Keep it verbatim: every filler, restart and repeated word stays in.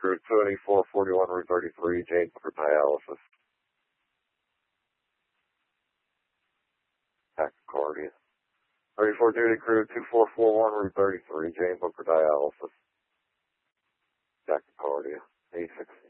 crew twenty-four forty-one, Route thirty-three, Jane for dialysis. Tachycardia. thirty-four duty crew two four four one, Route thirty-three, Jane Booker dialysis. Tachycardia. eighty-six